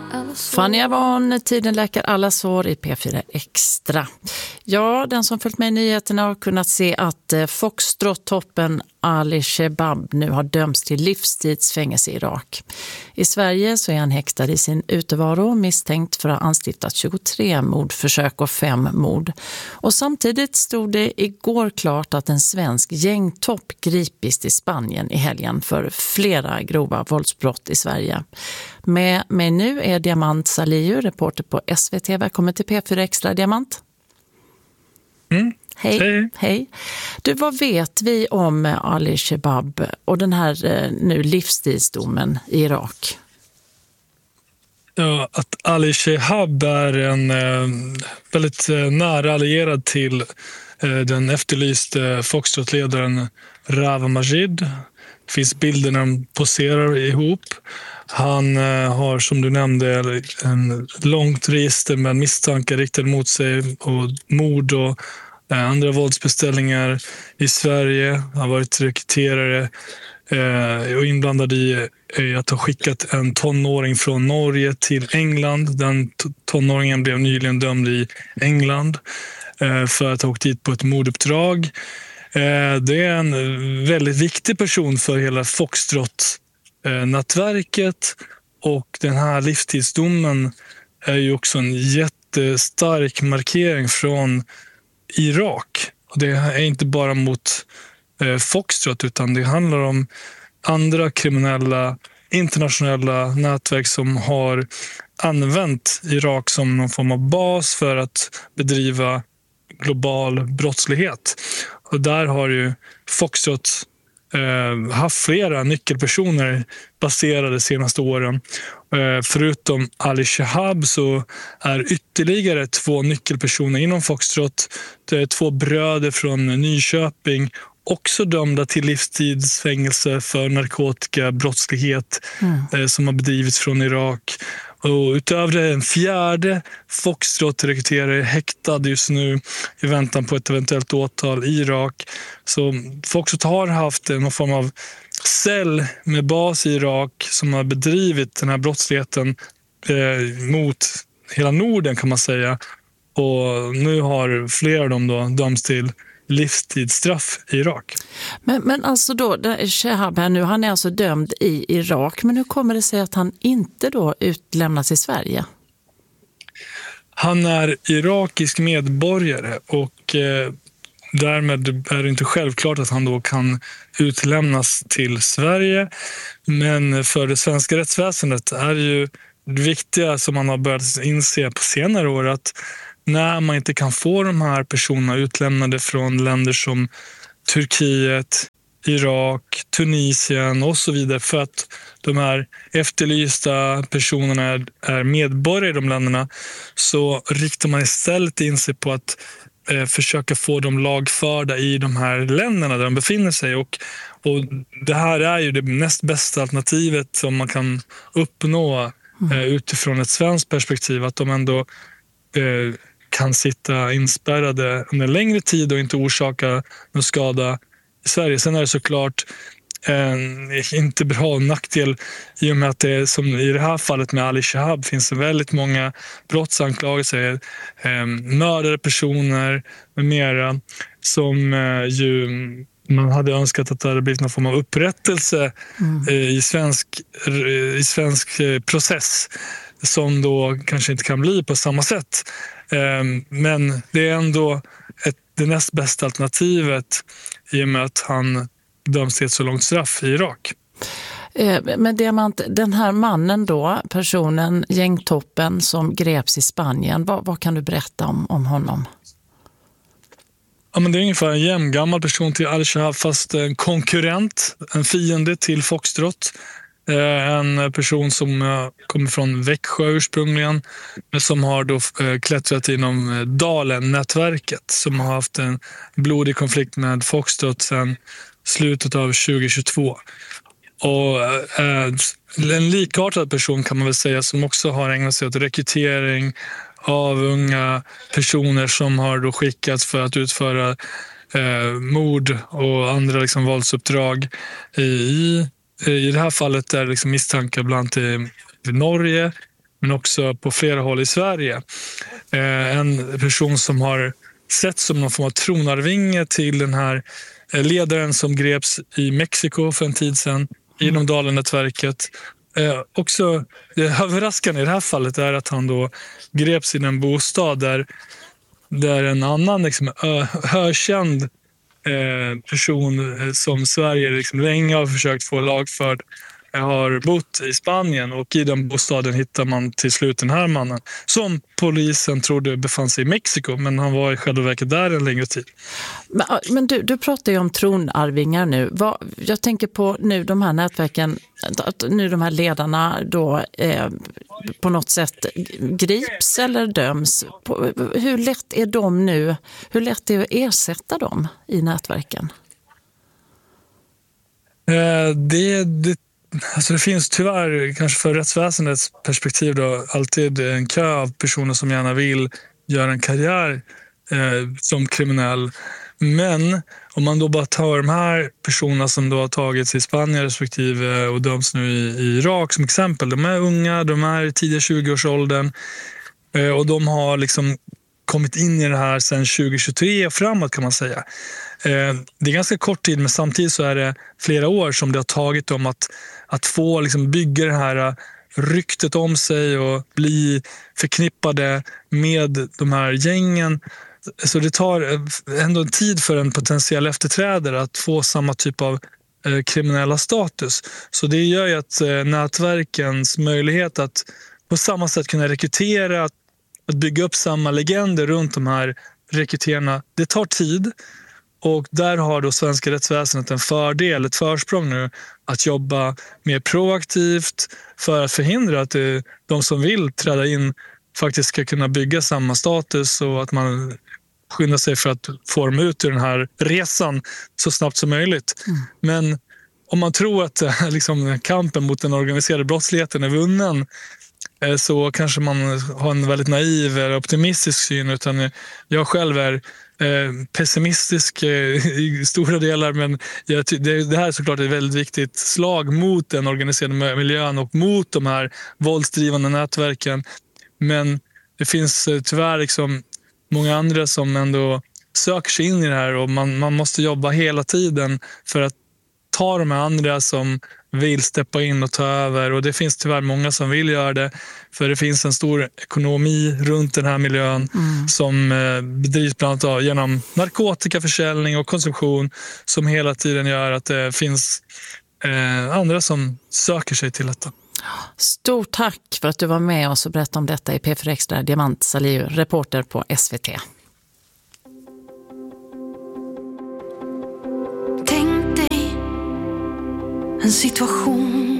Fanny Avon, tiden läker alla sår i P4 Extra. Ja, den som följt med i nyheterna har kunnat se att Foxtrot-toppen Ali Shebab nu har dömts till livstidsfängelse i Irak. I Sverige så är han häktad i sin utevaro, misstänkt för att ha anstiftat 23 mordförsök och 5 mord. Och samtidigt stod det igår klart att en svensk gängtopp gripits i Spanien i helgen för flera grova våldsbrott i Sverige. Med mig nu är Diamant Salihu, reporter på SVT. Välkommen till P4 Extra, Diamant. Hej. Hej. Du, vad vet vi om Ali Shebab och den här nu livstidsdomen i Irak? Ja, att Ali Shebab är en väldigt nära allierad till den efterlyste Foxtrot-ledaren Rawa Majid. Det finns bilder när de poserar ihop. Han har, som du nämnde, en långt register med misstankar riktade mot sig och mord och andra våldsbeställningar i Sverige. Han har varit rekryterare och inblandad i att ha skickat en tonåring från Norge till England. Den tonåringen blev nyligen dömd i England för att ha åkt dit på ett morduppdrag. Det är en väldigt viktig person för hela Foxtrot-nätverket, och den här livstidsdomen är ju också en jättestark markering från Irak. Och det är inte bara mot Foxtrot, utan det handlar om andra kriminella internationella nätverk som har använt Irak som någon form av bas för att bedriva global brottslighet. Och där har ju Foxtrot haft flera nyckelpersoner baserade de senaste åren. Förutom Ali Shebab så är ytterligare 2 nyckelpersoner inom Foxtrot. Det är 2 bröder från Nyköping, också dömda till livstidsfängelse för narkotikabrottslighet som har bedrivits från Irak. Och utöver det, en 4:e Foxtrot-rekryterare häktad just nu i väntan på ett eventuellt åtal i Irak. Så Foxtrot har haft någon form av cell med bas i Irak som har bedrivit den här brottsligheten mot hela Norden, kan man säga. Och nu har flera av dem då dömts till livstidsstraff i Irak. Men alltså då, Shebab här nu, han är alltså dömd i Irak. Men hur kommer det sig att han inte då utlämnas i Sverige? Han är irakisk medborgare och därmed är det inte självklart att han då kan utlämnas till Sverige. Men för det svenska rättsväsendet är det ju det viktiga som man har börjat inse på senare år, att när man inte kan få de här personerna utlämnade från länder som Turkiet, Irak, Tunisien och så vidare, för att de här efterlysta personerna är medborgare i de länderna, så riktar man istället in sig på att försöka få dem lagförda i de här länderna där de befinner sig. Och det här är ju det näst bästa alternativet som man kan uppnå utifrån ett svenskt perspektiv, att de ändå kan sitta inspärrade under längre tid och inte orsaka någon skada i Sverige. Sen är det såklart inte bra nackdel i och med att det, som i det här fallet med Ali Shebab, finns väldigt många brottsanklagelser, mördade personer med mera, som ju man hade önskat att det hade blivit någon form av upprättelse i svensk process, som då kanske inte kan bli på samma sätt. Men det är ändå det näst bästa alternativet i och med att han döms till ett så långt straff i Irak. Men Diamant, den här mannen då, personen, gängtoppen som greps i Spanien, vad kan du berätta om honom? Ja, men det är ungefär en jämngammal person till Ali Shebab, fast en konkurrent, en fiende till Foxtrot. En person som kommer från Växjö ursprungligen, men som har då klättrat inom Dalen-nätverket, som har haft en blodig konflikt med Foxtrot sedan slutet av 2022. Och en likartad person kan man väl säga, som också har ägnat sig åt rekrytering av unga personer som har då skickats för att utföra mord och andra liksom våldsuppdrag i det här fallet är det liksom misstankar bland annat i Norge, men också på flera håll i Sverige. En person som har sett som någon form av tronarvinge till den här ledaren som greps i Mexiko för en tid sedan inom Dalen-nätverket. Också det överraskande i det här fallet är att han då greps i en bostad där en annan liksom, ökänd person som Sverige liksom länge har försökt få lagförd har bott i Spanien, och i den bostaden hittar man till slut den här mannen som polisen trodde befann sig i Mexiko, men han var i själva verket där en längre tid. Men du pratar ju om tronarvingar nu. Jag tänker på nu de här nätverken, nu de här ledarna då på något sätt grips eller döms. Hur lätt är de nu? Hur lätt är det att ersätta dem i nätverken? Alltså det finns tyvärr, kanske för rättsväsendets perspektiv då, alltid en kö av personer som gärna vill göra en karriär som kriminell. Men om man då bara tar de här personerna som då har tagits i Spanien respektive och döms nu i Irak som exempel. De är unga, de är i tidiga 20-årsåldern och de har liksom kommit in i det här sedan 2023 och framåt kan man säga. Det är ganska kort tid, men samtidigt så är det flera år som det har tagit dem att få liksom bygga det här ryktet om sig och bli förknippade med de här gängen. Så det tar ändå en tid för en potentiell efterträdare att få samma typ av kriminella status. Så det gör ju att nätverkens möjlighet att på samma sätt kunna rekrytera, att bygga upp samma legender runt de här rekryterarna, det tar tid. Och där har då svenska rättsväsendet en fördel, ett försprång nu, att jobba mer proaktivt för att förhindra att de som vill träda in faktiskt ska kunna bygga samma status, och att man skyndar sig för att få dem ut ur den här resan så snabbt som möjligt. Men om man tror att liksom, kampen mot den organiserade brottsligheten är vunnen, så kanske man har en väldigt naiv eller optimistisk syn, utan jag själv är pessimistisk i stora delar, men det här är såklart ett väldigt viktigt slag mot den organiserade miljön och mot de här våldsdrivande nätverken. Men det finns tyvärr liksom många andra som ändå söker sig in i det här, och man måste jobba hela tiden för att ta de här andra som vill steppa in och ta över, och det finns tyvärr många som vill göra det, för det finns en stor ekonomi runt den här miljön som bedrivs bland annat genom narkotikaförsäljning och konsumtion, som hela tiden gör att det finns andra som söker sig till detta. Stort tack för att du var med oss och berättade om detta i P4 Extra. Diamant Salihu, reporter på SVT. Tänk dig en situation